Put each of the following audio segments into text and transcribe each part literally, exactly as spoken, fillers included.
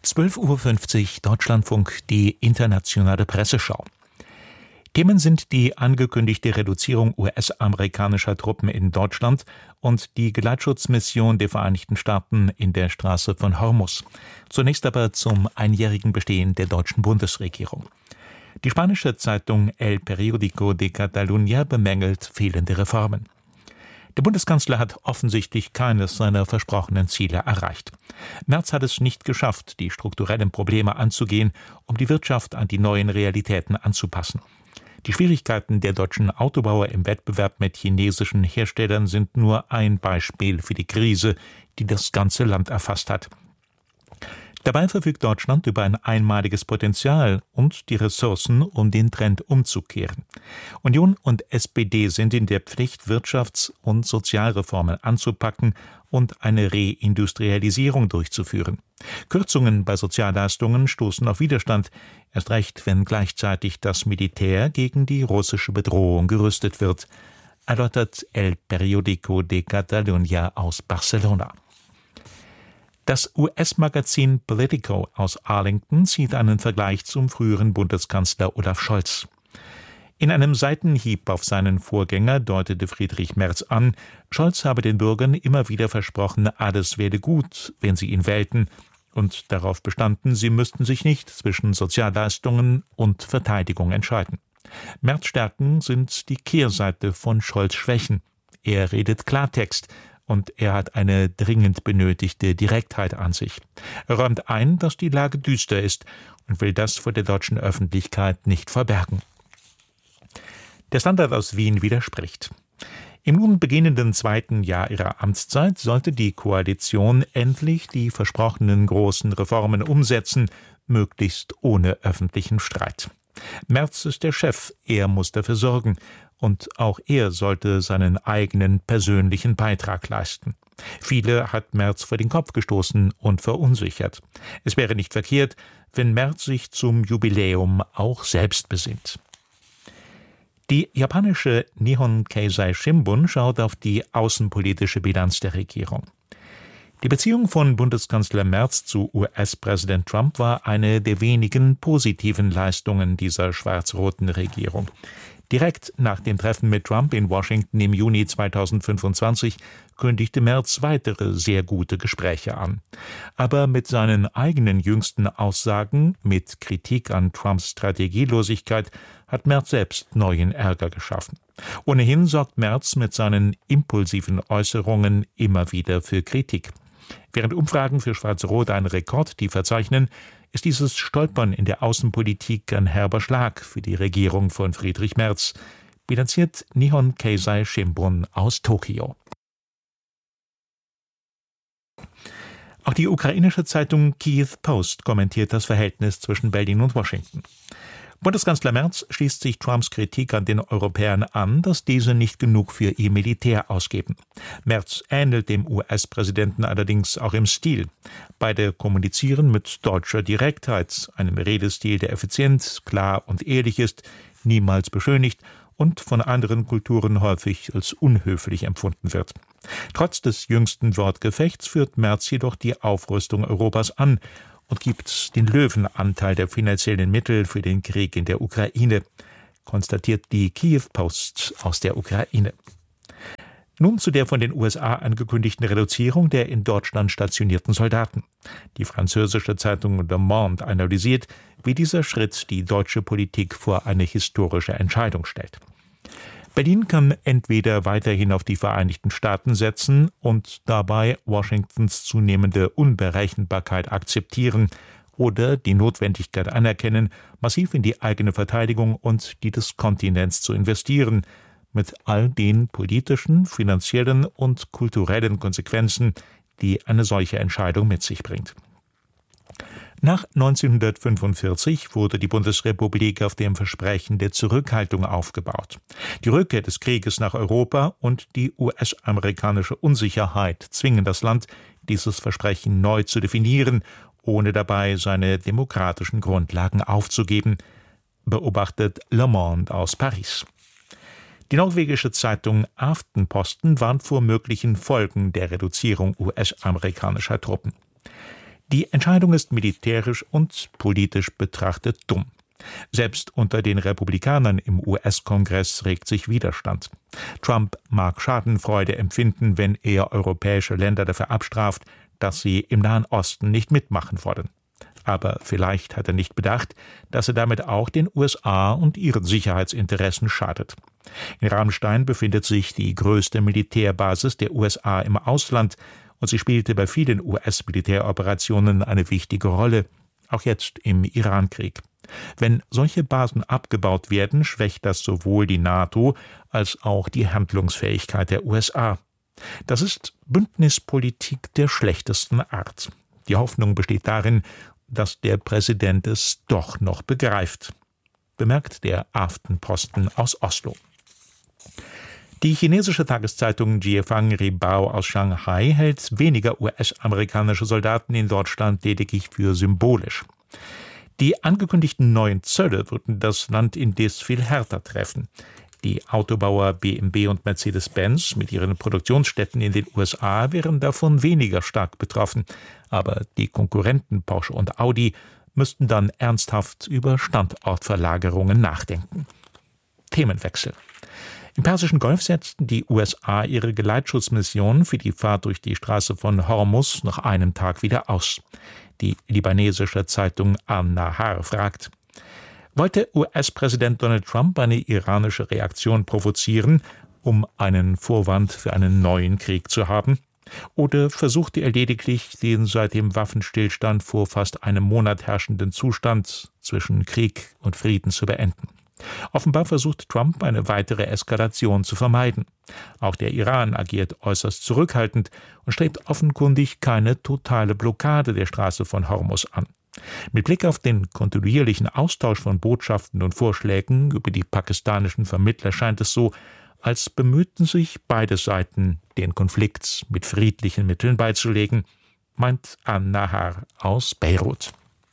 zwölf Uhr fünfzig Deutschlandfunk, die internationale Presseschau. Themen sind die angekündigte Reduzierung U S-amerikanischer Truppen in Deutschland und die Geleitschutzmission der Vereinigten Staaten in der Straße von Hormuz. Zunächst aber zum einjährigen Bestehen der deutschen Bundesregierung. Die spanische Zeitung El Periódico de Catalunya bemängelt fehlende Reformen. Der Bundeskanzler hat offensichtlich keines seiner versprochenen Ziele erreicht. Merz hat es nicht geschafft, die strukturellen Probleme anzugehen, um die Wirtschaft an die neuen Realitäten anzupassen. Die Schwierigkeiten der deutschen Autobauer im Wettbewerb mit chinesischen Herstellern sind nur ein Beispiel für die Krise, die das ganze Land erfasst hat. Dabei verfügt Deutschland über ein einmaliges Potenzial und die Ressourcen, um den Trend umzukehren. Union und S P D sind in der Pflicht, Wirtschafts- und Sozialreformen anzupacken und eine Reindustrialisierung durchzuführen. Kürzungen bei Sozialleistungen stoßen auf Widerstand, erst recht, wenn gleichzeitig das Militär gegen die russische Bedrohung gerüstet wird, erläutert El Periódico de Catalunya aus Barcelona. Das U S-Magazin Politico aus Arlington zieht einen Vergleich zum früheren Bundeskanzler Olaf Scholz. In einem Seitenhieb auf seinen Vorgänger deutete Friedrich Merz an, Scholz habe den Bürgern immer wieder versprochen, alles werde gut, wenn sie ihn wählten, und darauf bestanden, sie müssten sich nicht zwischen Sozialleistungen und Verteidigung entscheiden. Merz' Stärken sind die Kehrseite von Scholz' Schwächen. Er redet Klartext, und er hat eine dringend benötigte Direktheit an sich. Er räumt ein, dass die Lage düster ist und will das vor der deutschen Öffentlichkeit nicht verbergen. Der Standard aus Wien widerspricht. Im nun beginnenden zweiten Jahr ihrer Amtszeit sollte die Koalition endlich die versprochenen großen Reformen umsetzen, möglichst ohne öffentlichen Streit. Merz ist der Chef, er muss dafür sorgen. Und auch er sollte seinen eigenen persönlichen Beitrag leisten. Viele hat Merz vor den Kopf gestoßen und verunsichert. Es wäre nicht verkehrt, wenn Merz sich zum Jubiläum auch selbst besinnt. Die japanische Nihon Keizai Shimbun schaut auf die außenpolitische Bilanz der Regierung. Die Beziehung von Bundeskanzler Merz zu U S-Präsident Trump war eine der wenigen positiven Leistungen dieser schwarz-roten Regierung. Direkt nach dem Treffen mit Trump in Washington im Juni zweitausendfünfundzwanzig kündigte Merz weitere sehr gute Gespräche an. Aber mit seinen eigenen jüngsten Aussagen, mit Kritik an Trumps Strategielosigkeit, hat Merz selbst neuen Ärger geschaffen. Ohnehin sorgt Merz mit seinen impulsiven Äußerungen immer wieder für Kritik. Während Umfragen für Schwarz-Rot einen Rekordtief verzeichnen, ist dieses Stolpern in der Außenpolitik ein herber Schlag für die Regierung von Friedrich Merz, bilanziert Nihon Keizai Shimbun aus Tokio. Auch die ukrainische Zeitung Kyiv Post kommentiert das Verhältnis zwischen Berlin und Washington. Bundeskanzler Merz schließt sich Trumps Kritik an den Europäern an, dass diese nicht genug für ihr Militär ausgeben. Merz ähnelt dem U S-Präsidenten allerdings auch im Stil. Beide kommunizieren mit deutscher Direktheit, einem Redestil, der effizient, klar und ehrlich ist, niemals beschönigt und von anderen Kulturen häufig als unhöflich empfunden wird. Trotz des jüngsten Wortgefechts führt Merz jedoch die Aufrüstung Europas an und gibt den Löwenanteil der finanziellen Mittel für den Krieg in der Ukraine, konstatiert die Kyiv Post aus der Ukraine. Nun zu der von den U S A angekündigten Reduzierung der in Deutschland stationierten Soldaten. Die französische Zeitung Le Monde analysiert, wie dieser Schritt die deutsche Politik vor eine historische Entscheidung stellt. Berlin kann entweder weiterhin auf die Vereinigten Staaten setzen und dabei Washingtons zunehmende Unberechenbarkeit akzeptieren oder die Notwendigkeit anerkennen, massiv in die eigene Verteidigung und die des Kontinents zu investieren, mit all den politischen, finanziellen und kulturellen Konsequenzen, die eine solche Entscheidung mit sich bringt. Nach neunzehnhundertfünfundvierzig wurde die Bundesrepublik auf dem Versprechen der Zurückhaltung aufgebaut. Die Rückkehr des Krieges nach Europa und die U S-amerikanische Unsicherheit zwingen das Land, dieses Versprechen neu zu definieren, ohne dabei seine demokratischen Grundlagen aufzugeben, beobachtet Le Monde aus Paris. Die norwegische Zeitung Aftenposten warnt vor möglichen Folgen der Reduzierung U S-amerikanischer Truppen. Die Entscheidung ist militärisch und politisch betrachtet dumm. Selbst unter den Republikanern im U S-Kongress regt sich Widerstand. Trump mag Schadenfreude empfinden, wenn er europäische Länder dafür abstraft, dass sie im Nahen Osten nicht mitmachen wollen. Aber vielleicht hat er nicht bedacht, dass er damit auch den U S A und ihren Sicherheitsinteressen schadet. In Ramstein befindet sich die größte Militärbasis der U S A im Ausland und sie spielte bei vielen U S-Militäroperationen eine wichtige Rolle, auch jetzt im Irankrieg. Wenn solche Basen abgebaut werden, schwächt das sowohl die NATO als auch die Handlungsfähigkeit der U S A. Das ist Bündnispolitik der schlechtesten Art. Die Hoffnung besteht darin, dass der Präsident es doch noch begreift, bemerkt der Aftenposten aus Oslo. Die chinesische Tageszeitung Jiefang Ribao aus Shanghai hält weniger U S-amerikanische Soldaten in Deutschland lediglich für symbolisch. Die angekündigten neuen Zölle würden das Land indes viel härter treffen. Die Autobauer B M W und Mercedes-Benz mit ihren Produktionsstätten in den U S A wären davon weniger stark betroffen. Aber die Konkurrenten Porsche und Audi müssten dann ernsthaft über Standortverlagerungen nachdenken. Themenwechsel. Im Persischen Golf setzten die U S A ihre Geleitschutzmission für die Fahrt durch die Straße von Hormuz nach einem Tag wieder aus. Die libanesische Zeitung An-Nahar fragt: Wollte U S-Präsident Donald Trump eine iranische Reaktion provozieren, um einen Vorwand für einen neuen Krieg zu haben? Oder versuchte er lediglich, den seit dem Waffenstillstand vor fast einem Monat herrschenden Zustand zwischen Krieg und Frieden zu beenden? Offenbar versucht Trump, eine weitere Eskalation zu vermeiden. Auch der Iran agiert äußerst zurückhaltend und strebt offenkundig keine totale Blockade der Straße von Hormuz an. Mit Blick auf den kontinuierlichen Austausch von Botschaften und Vorschlägen über die pakistanischen Vermittler scheint es so, als bemühten sich beide Seiten, den Konflikt mit friedlichen Mitteln beizulegen, meint An-Nahar aus Beirut.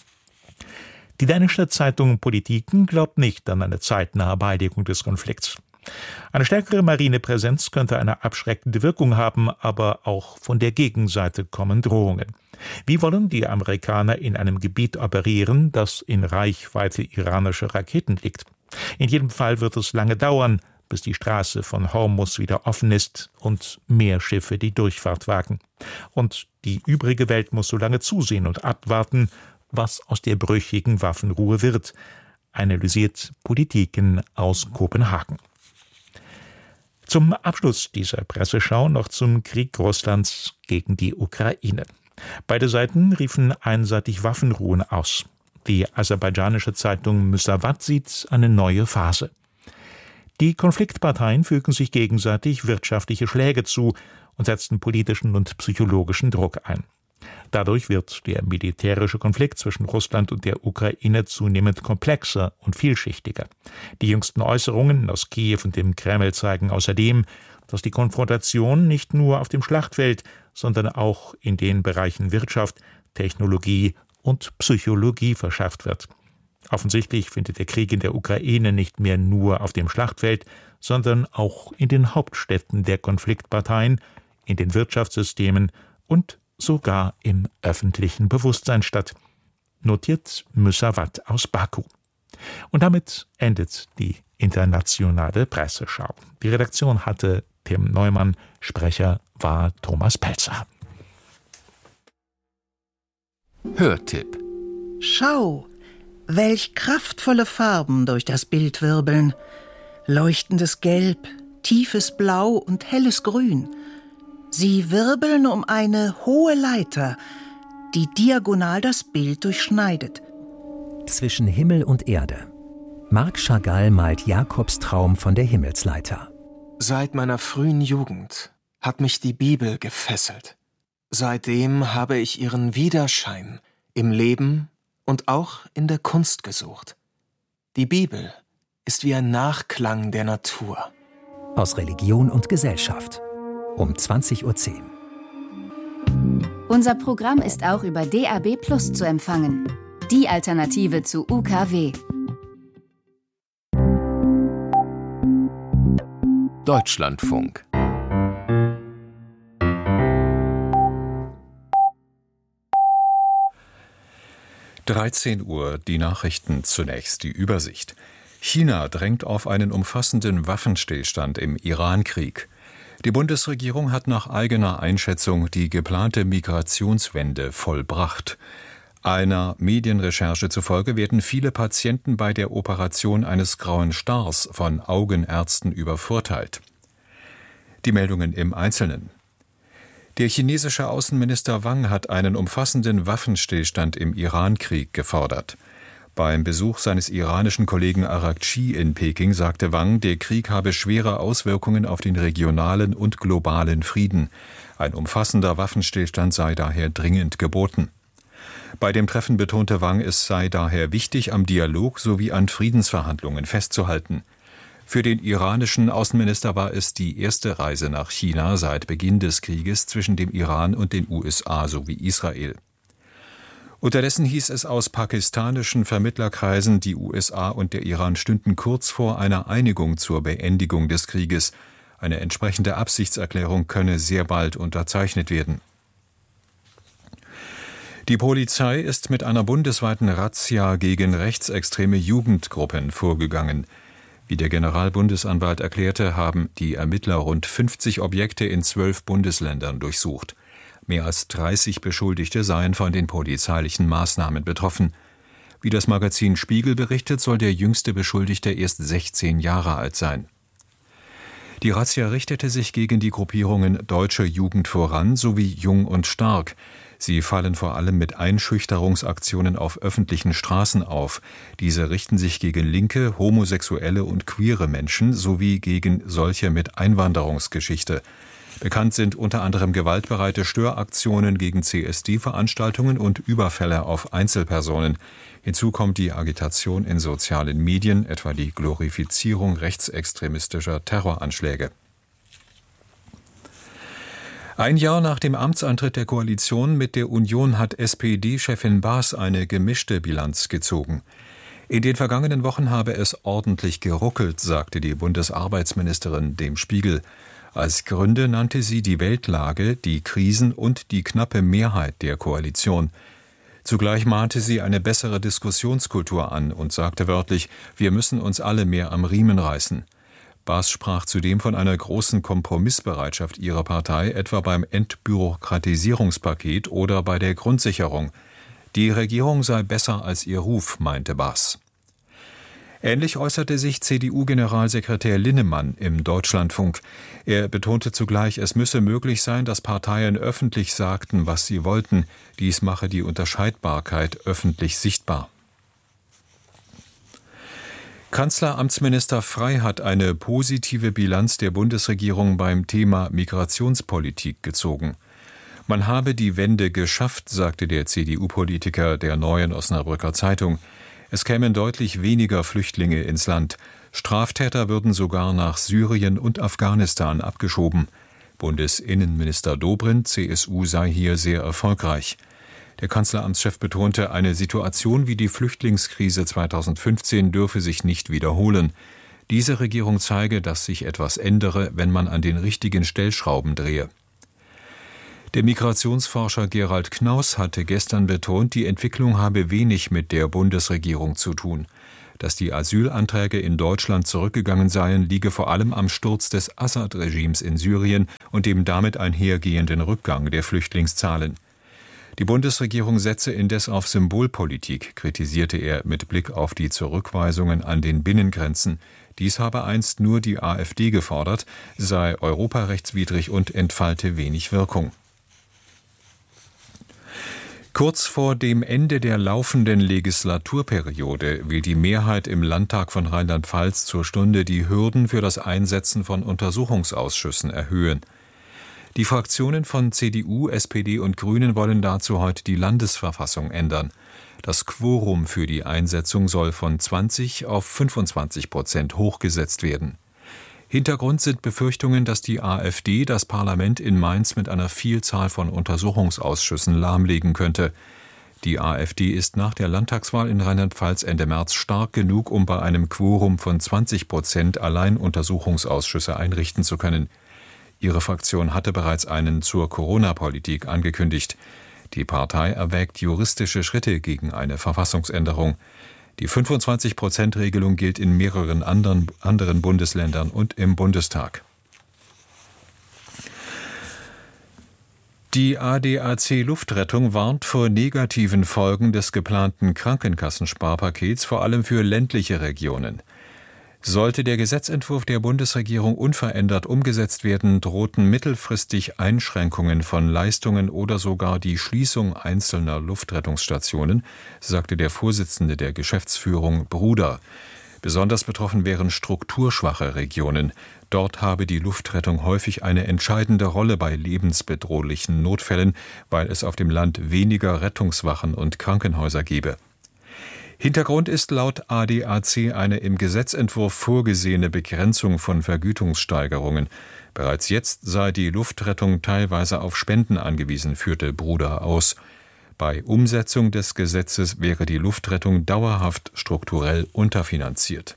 Die dänische Zeitung Politiken glaubt nicht an eine zeitnahe Beilegung des Konflikts. Eine stärkere Marinepräsenz könnte eine abschreckende Wirkung haben, aber auch von der Gegenseite kommen Drohungen. Wie wollen die Amerikaner in einem Gebiet operieren, das in Reichweite iranischer Raketen liegt? In jedem Fall wird es lange dauern, bis die Straße von Hormuz wieder offen ist und mehr Schiffe die Durchfahrt wagen. Und die übrige Welt muss so lange zusehen und abwarten, was aus der brüchigen Waffenruhe wird, analysiert Politiken aus Kopenhagen. Zum Abschluss dieser Presseschau noch zum Krieg Russlands gegen die Ukraine. Beide Seiten riefen einseitig Waffenruhen aus. Die aserbaidschanische Zeitung Müsavat sieht eine neue Phase. Die Konfliktparteien fügen sich gegenseitig wirtschaftliche Schläge zu und setzen politischen und psychologischen Druck ein. Dadurch wird der militärische Konflikt zwischen Russland und der Ukraine zunehmend komplexer und vielschichtiger. Die jüngsten Äußerungen aus Kiew und dem Kreml zeigen außerdem, dass die Konfrontation nicht nur auf dem Schlachtfeld, sondern auch in den Bereichen Wirtschaft, Technologie und Psychologie verschärft wird. Offensichtlich findet der Krieg in der Ukraine nicht mehr nur auf dem Schlachtfeld, sondern auch in den Hauptstädten der Konfliktparteien, in den Wirtschaftssystemen und sogar im öffentlichen Bewusstsein statt, notiert Müsavat aus Baku. Und damit endet die internationale Presseschau. Die Redaktion hatte Tim Neumann, Sprecher war Thomas Pelzer. Hörtipp: Schau, welch kraftvolle Farben durch das Bild wirbeln. Leuchtendes Gelb, tiefes Blau und helles Grün. Sie wirbeln um eine hohe Leiter, die diagonal das Bild durchschneidet. Zwischen Himmel und Erde. Marc Chagall malt Jakobs Traum von der Himmelsleiter. Seit meiner frühen Jugend hat mich die Bibel gefesselt. Seitdem habe ich ihren Widerschein im Leben und auch in der Kunst gesucht. Die Bibel ist wie ein Nachklang der Natur. Aus Religion und Gesellschaft. Um zwanzig Uhr zehn. Unser Programm ist auch über D A B Plus zu empfangen. Die Alternative zu U K W. Deutschlandfunk. dreizehn Uhr, die Nachrichten zunächst, die Übersicht. China drängt auf einen umfassenden Waffenstillstand im Iran-Krieg. Die Bundesregierung hat nach eigener Einschätzung die geplante Migrationswende vollbracht. Einer Medienrecherche zufolge werden viele Patienten bei der Operation eines grauen Stars von Augenärzten übervorteilt. Die Meldungen im Einzelnen. Der chinesische Außenminister Wang hat einen umfassenden Waffenstillstand im Iran-Krieg gefordert. Beim Besuch seines iranischen Kollegen Araghchi in Peking sagte Wang, der Krieg habe schwere Auswirkungen auf den regionalen und globalen Frieden. Ein umfassender Waffenstillstand sei daher dringend geboten. Bei dem Treffen betonte Wang, es sei daher wichtig, am Dialog sowie an Friedensverhandlungen festzuhalten. Für den iranischen Außenminister war es die erste Reise nach China seit Beginn des Krieges zwischen dem Iran und den U S A sowie Israel. Unterdessen hieß es aus pakistanischen Vermittlerkreisen, die U S A und der Iran stünden kurz vor einer Einigung zur Beendigung des Krieges. Eine entsprechende Absichtserklärung könne sehr bald unterzeichnet werden. Die Polizei ist mit einer bundesweiten Razzia gegen rechtsextreme Jugendgruppen vorgegangen. Wie der Generalbundesanwalt erklärte, haben die Ermittler rund fünfzig Objekte in zwölf Bundesländern durchsucht. Mehr als dreißig Beschuldigte seien von den polizeilichen Maßnahmen betroffen. Wie das Magazin Spiegel berichtet, soll der jüngste Beschuldigte erst sechzehn Jahre alt sein. Die Razzia richtete sich gegen die Gruppierungen Deutsche Jugend voran sowie Jung und Stark. Sie fallen vor allem mit Einschüchterungsaktionen auf öffentlichen Straßen auf. Diese richten sich gegen linke, homosexuelle und queere Menschen sowie gegen solche mit Einwanderungsgeschichte. Bekannt sind unter anderem gewaltbereite Störaktionen gegen C S D-Veranstaltungen und Überfälle auf Einzelpersonen. Hinzu kommt die Agitation in sozialen Medien, etwa die Glorifizierung rechtsextremistischer Terroranschläge. Ein Jahr nach dem Amtsantritt der Koalition mit der Union hat S P D-Chefin Baas eine gemischte Bilanz gezogen. In den vergangenen Wochen habe es ordentlich geruckelt, sagte die Bundesarbeitsministerin dem Spiegel. Als Gründe nannte sie die Weltlage, die Krisen und die knappe Mehrheit der Koalition. Zugleich mahnte sie eine bessere Diskussionskultur an und sagte wörtlich, wir müssen uns alle mehr am Riemen reißen. Baas sprach zudem von einer großen Kompromissbereitschaft ihrer Partei, etwa beim Entbürokratisierungspaket oder bei der Grundsicherung. Die Regierung sei besser als ihr Ruf, meinte Baas. Ähnlich äußerte sich C D U-Generalsekretär Linnemann im Deutschlandfunk. Er betonte zugleich, es müsse möglich sein, dass Parteien öffentlich sagten, was sie wollten. Dies mache die Unterscheidbarkeit öffentlich sichtbar. Kanzleramtsminister Frey hat eine positive Bilanz der Bundesregierung beim Thema Migrationspolitik gezogen. Man habe die Wende geschafft, sagte der C D U-Politiker der Neuen Osnabrücker Zeitung. Es kämen deutlich weniger Flüchtlinge ins Land. Straftäter würden sogar nach Syrien und Afghanistan abgeschoben. Bundesinnenminister Dobrindt, C S U, sei hier sehr erfolgreich. Der Kanzleramtschef betonte, eine Situation wie die Flüchtlingskrise zweitausendfünfzehn dürfe sich nicht wiederholen. Diese Regierung zeige, dass sich etwas ändere, wenn man an den richtigen Stellschrauben drehe. Der Migrationsforscher Gerald Knaus hatte gestern betont, die Entwicklung habe wenig mit der Bundesregierung zu tun. Dass die Asylanträge in Deutschland zurückgegangen seien, liege vor allem am Sturz des Assad-Regimes in Syrien und dem damit einhergehenden Rückgang der Flüchtlingszahlen. Die Bundesregierung setze indes auf Symbolpolitik, kritisierte er mit Blick auf die Zurückweisungen an den Binnengrenzen. Dies habe einst nur die AfD gefordert, sei europarechtswidrig und entfalte wenig Wirkung. Kurz vor dem Ende der laufenden Legislaturperiode will die Mehrheit im Landtag von Rheinland-Pfalz zur Stunde die Hürden für das Einsetzen von Untersuchungsausschüssen erhöhen. Die Fraktionen von C D U, S P D und Grünen wollen dazu heute die Landesverfassung ändern. Das Quorum für die Einsetzung soll von zwanzig auf fünfundzwanzig Prozent hochgesetzt werden. Hintergrund sind Befürchtungen, dass die AfD das Parlament in Mainz mit einer Vielzahl von Untersuchungsausschüssen lahmlegen könnte. Die AfD ist nach der Landtagswahl in Rheinland-Pfalz Ende März stark genug, um bei einem Quorum von zwanzig Prozent allein Untersuchungsausschüsse einrichten zu können. Ihre Fraktion hatte bereits einen zur Corona-Politik angekündigt. Die Partei erwägt juristische Schritte gegen eine Verfassungsänderung. Die fünfundzwanzig Prozent Regelung gilt in mehreren anderen, anderen Bundesländern und im Bundestag. Die A D A C Luftrettung warnt vor negativen Folgen des geplanten Krankenkassensparpakets, vor allem für ländliche Regionen. Sollte der Gesetzentwurf der Bundesregierung unverändert umgesetzt werden, drohten mittelfristig Einschränkungen von Leistungen oder sogar die Schließung einzelner Luftrettungsstationen, sagte der Vorsitzende der Geschäftsführung Bruder. Besonders betroffen wären strukturschwache Regionen. Dort habe die Luftrettung häufig eine entscheidende Rolle bei lebensbedrohlichen Notfällen, weil es auf dem Land weniger Rettungswachen und Krankenhäuser gebe. Hintergrund ist laut A D A C eine im Gesetzentwurf vorgesehene Begrenzung von Vergütungssteigerungen. Bereits jetzt sei die Luftrettung teilweise auf Spenden angewiesen, führte Bruder aus. Bei Umsetzung des Gesetzes wäre die Luftrettung dauerhaft strukturell unterfinanziert.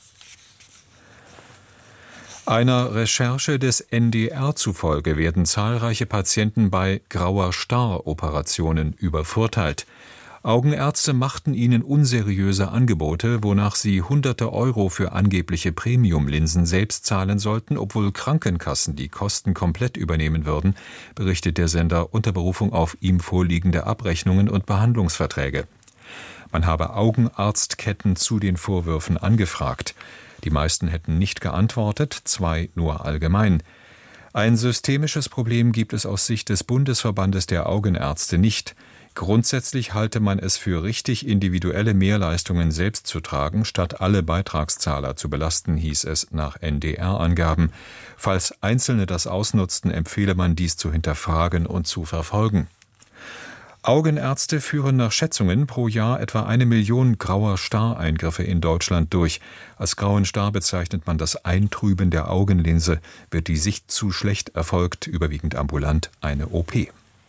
Einer Recherche des N D R zufolge werden zahlreiche Patienten bei grauer Star-Operationen übervorteilt. Augenärzte machten ihnen unseriöse Angebote, wonach sie hunderte Euro für angebliche Premium-Linsen selbst zahlen sollten, obwohl Krankenkassen die Kosten komplett übernehmen würden, berichtet der Sender unter Berufung auf ihm vorliegende Abrechnungen und Behandlungsverträge. Man habe Augenarztketten zu den Vorwürfen angefragt. Die meisten hätten nicht geantwortet, zwei nur allgemein. Ein systemisches Problem gibt es aus Sicht des Bundesverbandes der Augenärzte nicht. Grundsätzlich halte man es für richtig, individuelle Mehrleistungen selbst zu tragen, statt alle Beitragszahler zu belasten, hieß es nach N D R-Angaben. Falls Einzelne das ausnutzten, empfehle man dies zu hinterfragen und zu verfolgen. Augenärzte führen nach Schätzungen pro Jahr etwa eine Million grauer Star-Eingriffe in Deutschland durch. Als grauen Star bezeichnet man das Eintrüben der Augenlinse. Wird die Sicht zu schlecht, erfolgt überwiegend ambulant eine O P.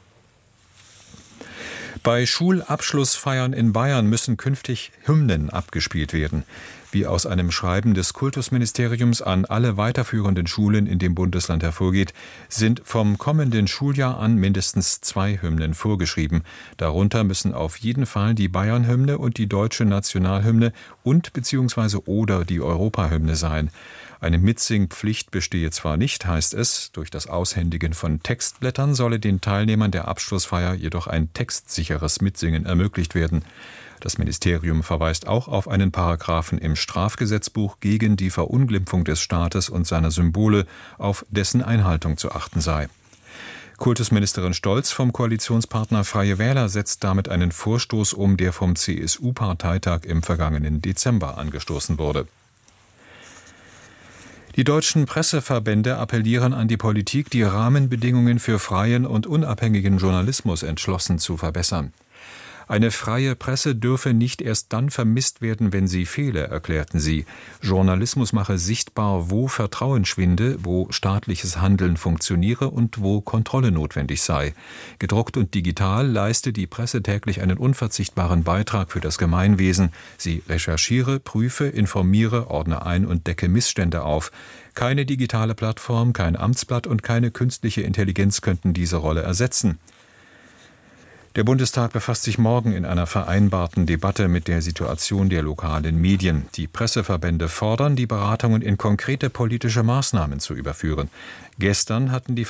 Bei Schulabschlussfeiern in Bayern müssen künftig Hymnen abgespielt werden. Wie aus einem Schreiben des Kultusministeriums an alle weiterführenden Schulen in dem Bundesland hervorgeht, sind vom kommenden Schuljahr an mindestens zwei Hymnen vorgeschrieben. Darunter müssen auf jeden Fall die Bayern-Hymne und die deutsche Nationalhymne und bzw. oder die Europahymne sein. Eine Mitsingpflicht bestehe zwar nicht, heißt es, durch das Aushändigen von Textblättern solle den Teilnehmern der Abschlussfeier jedoch ein textsicheres Mitsingen ermöglicht werden. Das Ministerium verweist auch auf einen Paragraphen im Strafgesetzbuch gegen die Verunglimpfung des Staates und seiner Symbole, auf dessen Einhaltung zu achten sei. Kultusministerin Stolz vom Koalitionspartner Freie Wähler setzt damit einen Vorstoß um, der vom C S U-Parteitag im vergangenen Dezember angestoßen wurde. Die deutschen Presseverbände appellieren an die Politik, die Rahmenbedingungen für freien und unabhängigen Journalismus entschlossen zu verbessern. Eine freie Presse dürfe nicht erst dann vermisst werden, wenn sie fehle, erklärten sie. Journalismus mache sichtbar, wo Vertrauen schwinde, wo staatliches Handeln funktioniere und wo Kontrolle notwendig sei. Gedruckt und digital leiste die Presse täglich einen unverzichtbaren Beitrag für das Gemeinwesen. Sie recherchiere, prüfe, informiere, ordne ein und decke Missstände auf. Keine digitale Plattform, kein Amtsblatt und keine künstliche Intelligenz könnten diese Rolle ersetzen. Der Bundestag befasst sich morgen in einer vereinbarten Debatte mit der Situation der lokalen Medien. Die Presseverbände fordern, die Beratungen in konkrete politische Maßnahmen zu überführen. Gestern hatten die